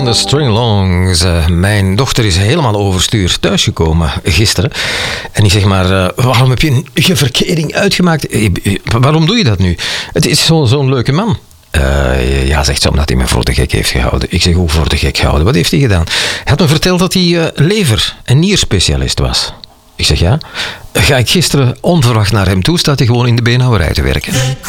de Stringalongs. Mijn dochter is helemaal overstuur thuisgekomen gisteren. En ik zeg maar, waarom heb je je verkering uitgemaakt? Waarom doe je dat nu? Het is zo'n leuke man. Ja, zegt ze, omdat hij me voor de gek heeft gehouden. Ik zeg, hoe voor de gek gehouden? Wat heeft hij gedaan? Hij had me verteld dat hij lever- en nierspecialist was. Ik zeg, ja. Ga ik gisteren onverwacht naar hem toe, staat hij gewoon in de beenhouwerij te werken.